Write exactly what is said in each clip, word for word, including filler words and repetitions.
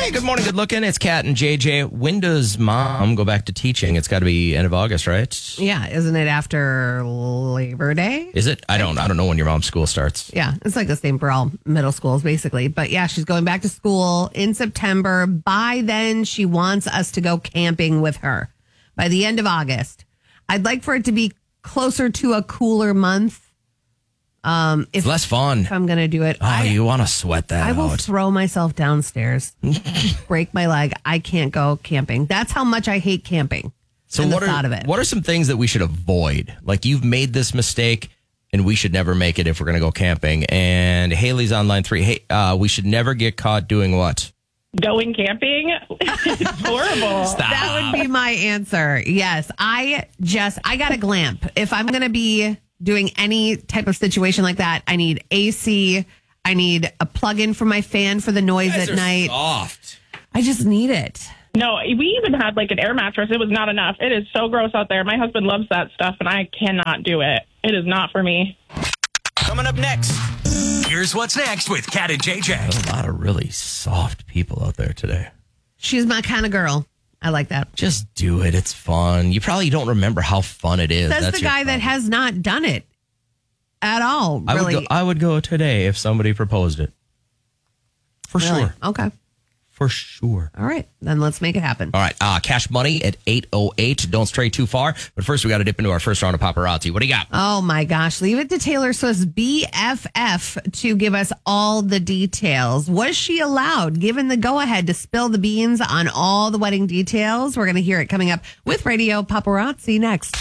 Hey, good morning, good looking. It's Kat and J J. When does mom go back to teaching? It's got to be end of August, right? Yeah, isn't it after Labor Day? Is it? I don't I don't know when your mom's school starts. Yeah, it's like the same for all middle schools, basically. But yeah, she's going back to school in September. By then, she wants us to go camping with her by the end of August. I'd like for it to be closer to a cooler month. Um, if, it's less fun. If I'm going to do it. Oh, I, you want to sweat that I will out. throw myself downstairs, break my leg. I can't go camping. That's how much I hate camping. So and what the are, thought of it. What are some things that we should avoid? Like, you've made this mistake, and we should never make it if we're going to go camping. And Haley's on line three. Hey, uh, we should never get caught doing what? Going camping? It's horrible. Stop. That would be my answer. Yes. I just, I got a glamp. If I'm going to be doing any type of situation like that, I need A C. I need a plug-in for my fan for the noise at night. Soft. I just need it. No, we even had like an air mattress. It was not enough. It is so gross out there. My husband loves that stuff, and I cannot do it. It is not for me. Coming up next, here's what's next with Kat and J J. There's a lot of really soft people out there today. She's my kind of girl. I like that. Just do it. It's fun. You probably don't remember how fun it is. Says That's the your guy that problem. has not done it at all. I Really. would, go, I would go today if somebody proposed it. For Really? sure. Okay. For sure. All right. Then let's make it happen. All right. Uh, cash money at eight oh eight. Don't stray too far. But first, we got to dip into our first round of paparazzi. What do you got? Oh, my gosh. Leave it to Taylor Swift's B F F to give us all the details. Was she allowed, given the go-ahead, to spill the beans on all the wedding details? We're going to hear it coming up with Radio Paparazzi next.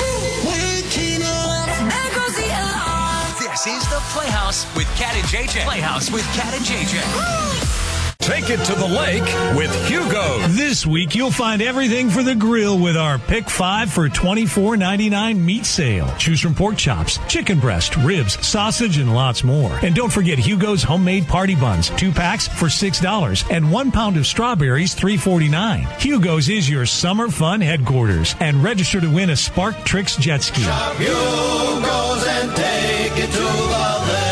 This is the Playhouse with Kat and J J. Playhouse with Kat and J J. Take it to the lake with Hugo. This week, you'll find everything for the grill with our Pick five for twenty-four ninety-nine meat sale. Choose from pork chops, chicken breast, ribs, sausage, and lots more. And don't forget Hugo's homemade party buns. Two packs for six dollars and one pound of strawberries, three dollars and forty-nine cents. Hugo's is your summer fun headquarters. And register to win a Spark Tricks jet ski. Shop Hugo's and take it to the lake.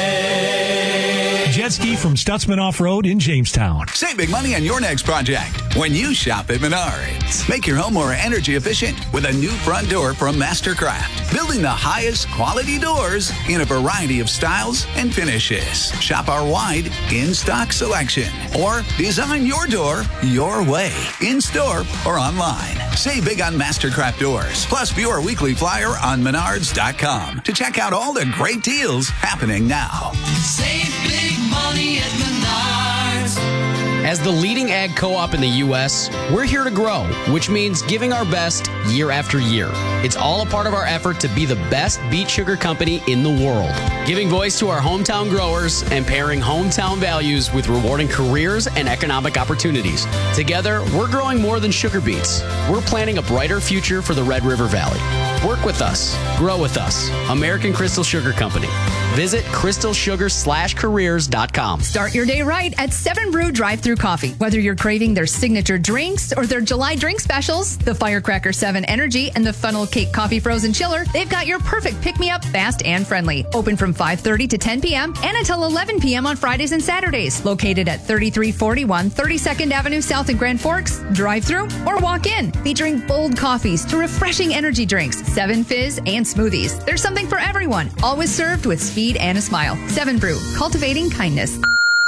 Jet ski from Stutzman Off-Road in Jamestown. Save big money on your next project when you shop at Menards. Make your home more energy efficient with a new front door from Mastercraft. Building the highest quality doors in a variety of styles and finishes. Shop our wide in-stock selection or design your door your way, in-store or online. Save big on Mastercraft doors. Plus, view our weekly flyer on menards dot com to check out all the great deals happening now. Save big money at Menards. As the leading ag co-op in the U S, we're here to grow, which means giving our best year after year. It's all a part of our effort to be the best beet sugar company in the world. Giving voice to our hometown growers and pairing hometown values with rewarding careers and economic opportunities. Together, we're growing more than sugar beets. We're planning a brighter future for the Red River Valley. Work with us. Grow with us. American Crystal Sugar Company. Visit crystal sugar slash careers dot com. Start your day right at Seven Brew Drive-Thru Coffee. Whether you're craving their signature drinks or their July drink specials, the Firecracker seven Energy and the Funnel Cake Coffee Frozen Chiller, they've got your perfect pick-me-up, fast and friendly. Open from five thirty to ten p.m. and until eleven p.m. on Fridays and Saturdays. Located at thirty-three forty-one thirty-second Avenue South in Grand Forks. Drive-thru or walk in. Featuring bold coffees to refreshing energy drinks, Seven Fizz, and smoothies. There's something for everyone. Always served with speed and a smile. Seven Brew, cultivating kindness.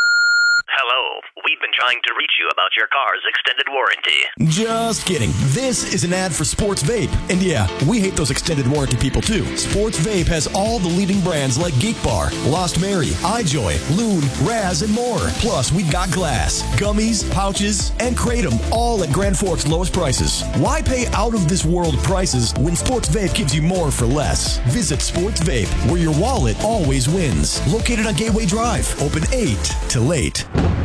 Hello. We've been trying to reach you about your car's extended warranty. Just kidding. This is an ad for Sports Vape. And yeah, we hate those extended warranty people too. Sports Vape has all the leading brands like Geek Bar, Lost Mary, iJoy, Loon, Raz, and more. Plus, we've got glass, gummies, pouches, and Kratom, all at Grand Forks' lowest prices. Why pay out-of-this-world prices when Sports Vape gives you more for less? Visit Sports Vape, where your wallet always wins. Located on Gateway Drive. Open eight to late.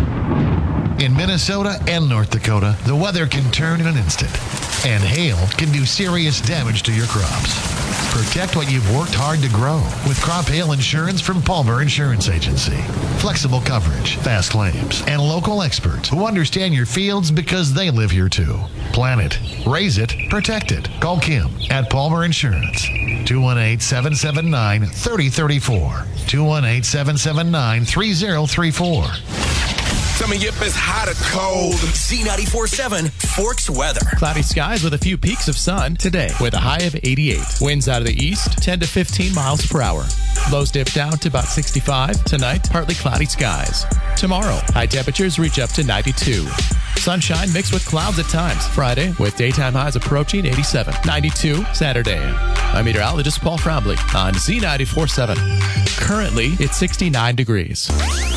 In Minnesota and North Dakota, the weather can turn in an instant, and hail can do serious damage to your crops. Protect what you've worked hard to grow with crop hail insurance from Palmer Insurance Agency. Flexible coverage, fast claims, and local experts who understand your fields because they live here too. Plan it, raise it, protect it. Call Kim at Palmer Insurance. two one eight, seven seven nine, three zero three four. two one eight, seven seven nine, three zero three four. Tell me if it's hot or cold. Z ninety-four point seven Forks weather. Cloudy skies with a few peaks of sun today with a high of eighty-eight. Winds out of the east, ten to fifteen miles per hour. Lows dip down to about sixty-five. Tonight, partly cloudy skies. Tomorrow, high temperatures reach up to ninety-two. Sunshine mixed with clouds at times. Friday, with daytime highs approaching eighty-seven. ninety-two Saturday. I'm meteorologist Paul Frombly on Z ninety-four point seven. Currently, it's sixty-nine degrees.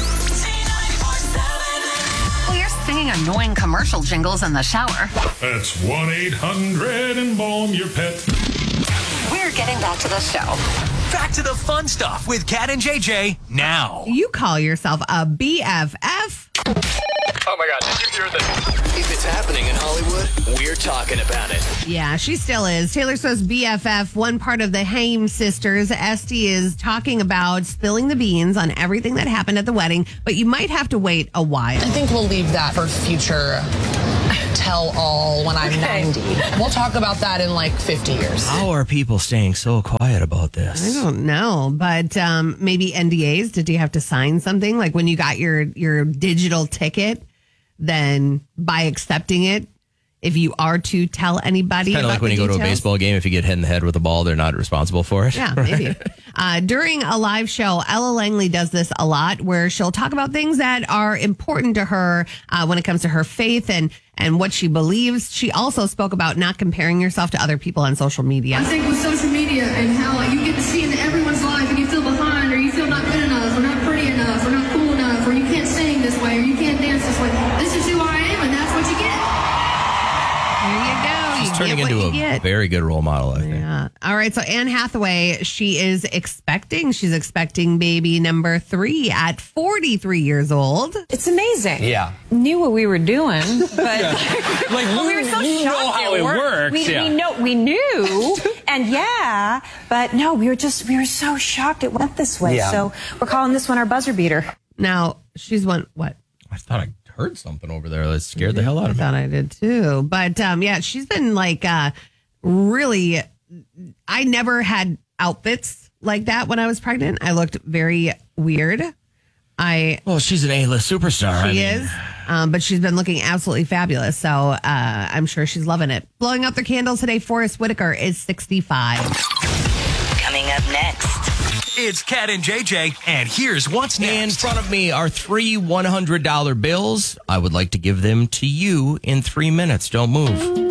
Well, you're singing annoying commercial jingles in the shower. That's one eight hundred embalm your pet. We're getting back to the show. Back to the fun stuff with Cat and J J now. You call yourself a B F F? Oh my God, did you hear this? If it's happening in Hollywood, we're talking about it. Yeah, she still is. Taylor Swift's B F F, one part of the Haim sisters. Esty is talking about spilling the beans on everything that happened at the wedding, but you might have to wait a while. I think we'll leave that for future tell all when I'm Okay. ninety. We'll talk about that in like fifty years. How are people staying so quiet about this? I don't know, but um, maybe N D As. Did you have to sign something? Like when you got your, your digital ticket, then by accepting it, if you are to tell anybody, Kind of about like when the you go to a details- baseball game, if you get hit in the head with a ball, they're not responsible for it. Yeah, maybe. uh, during a live show, Ella Langley does this a lot where she'll talk about things that are important to her uh, when it comes to her faith and, and what she believes. She also spoke about not comparing yourself to other people on social media. I think with social media and how you get to see into everyone's life and you feel behind or you feel not good enough or not pretty enough or not cool enough or you can't sing this way or you can't dance this way. This is who I am and that's what you get. There you go. She's You turning get what into you a get. very good role model, I think. Yeah. All right. So Anne Hathaway, she is expecting, she's expecting baby number three at forty-three years old. It's amazing. Yeah. Knew what we were doing, but Like, well, we were so you know shocked how it works, We, yeah. we know we knew, and yeah, but no, we were just we were so shocked it went this way. Yeah. So we're calling this one our buzzer beater. Now she's one what? I thought I heard something over there that scared the hell out I of me. thought I did too. But um, yeah, she's been like uh, really. I never had outfits like that when I was pregnant. I looked very weird. I Well, she's an A-list superstar. she I mean, is, um, but she's been looking absolutely fabulous. So uh, I'm sure she's loving it. Blowing out their candles today. Forrest Whitaker is sixty-five. Coming up next. It's Cat and J J, and here's what's next. In front of me are three one hundred dollar bills. I would like to give them to you in three minutes. Don't move.